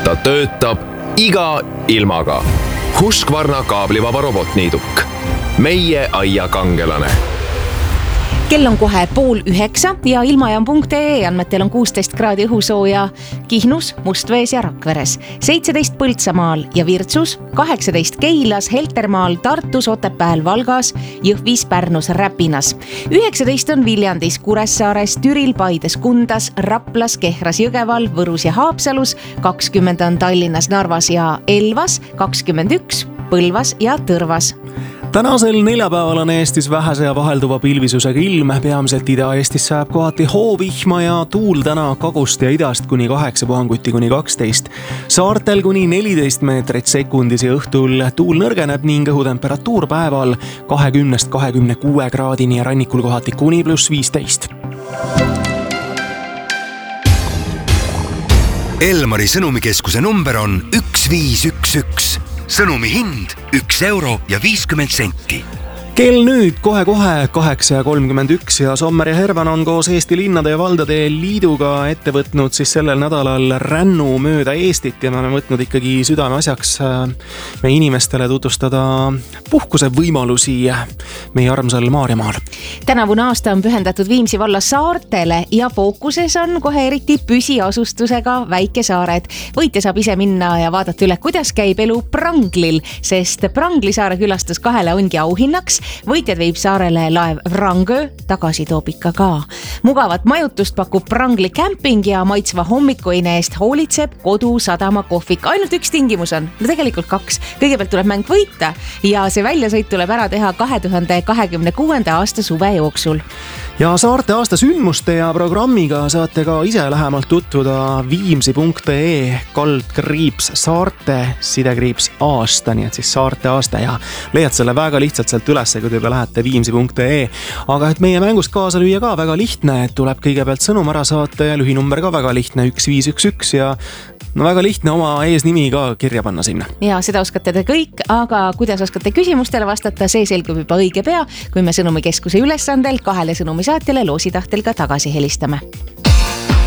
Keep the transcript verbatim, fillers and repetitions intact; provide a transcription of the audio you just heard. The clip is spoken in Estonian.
ta töötab iga ilmaga. Husqvarna kaablivaba robotniiduk. Meie aia kangelane. Kell on kohe pool üheksa ja ilmajaam punkt ee andmetel on kuusteist kraadi õhusooja Kihnus, Mustvees ja Rakveres, seitseteist Põltsamaal ja Virtsus, kaheksateist Keilas, Heltermaal, Tartus, Otepääl, Valgas, Jõhvis, Pärnus, Räpinas. üheksateist on Viljandis, Kuressaares, Türil, Paides, Kundas, Raplas, Kehras, Jõgeval, Võrus ja Haapsalus, kakskümmend on Tallinnas, Narvas ja Elvas, kakskümmend üks Põlvas ja Tõrvas. Tänasel neljapäeval on Eestis vähese ja vahelduva pilvisusega ilm, peamiselt Ida-Eestis sajab kohati hoovihma ja tuul täna kagust ja idast kuni kaheksa puhanguti kuni kaksteist. Saartel kuni neliteist meetrit sekundis ja õhtul tuul nõrgeneb ning õhutemperatuur päeval kakskümmend kakskümmend kuus kraadini ja rannikul kohati kuni pluss viisteist. Elmari sõnumikeskuse number on üks viis üks üks. Sõnumi hind üks euro ja viiskümmend senti. Kell nüüd kohe-kohe kaheksa ja kolmkümmend üks ja Sommer ja Hervan on koos Eesti Linnade ja Valdade Liiduga ette võtnud siis sellel nädalal rännu mööda Eestit ja me oleme võtnud ikkagi südame asjaks meie inimestele tutvustada puhkuse võimalusi meie armsal Maarjamaal. Tänavune aasta on pühendatud Viimsi valla saartele ja fookuses on kohe eriti püsiasustusega väikesaared. Võitja saab ise minna ja vaadata üle, kuidas käib elu Pranglil, sest Prangli saare külastus kahele ongi auhinnaks. Võitjad viib saarele laev Vrangö, tagasi toob ikka ka. Mugavat majutust pakub Prangli camping ja maitsva hommikuine eest hoolitseb kodu sadama kohvik. Ainult üks tingimus on, no tegelikult kaks. Kõigepealt tuleb mäng võita ja see väljasõit tuleb ära teha kahe tuhande kahekümne kuuenda aasta suve jooksul. Ja saarte aasta sündmuste ja programmiga saate ka ise lähemalt tutvuda viimsi punkt ee kaldkriips saarte sidekriips aasta, nii et siis saarte aasta ja leiad selle väga lihtsalt sealt üles, kui te lähete viimsi punkt ee. Aga et meie mängust kaasa lüüa ka väga lihtne, et tuleb kõigepealt sõnum ära saata ja lühinumber ka väga lihtne, üks viis üks üks ja no väga lihtne oma eesnimi ka kirja panna sinna. Ja seda oskate te kõik, aga kuidas oskate küsimustele vastata, see selgub juba õige pea, kui me sõnumikeskuse ülesandel kahele sõnumisaatjale loositahtel ka tagasi helistame.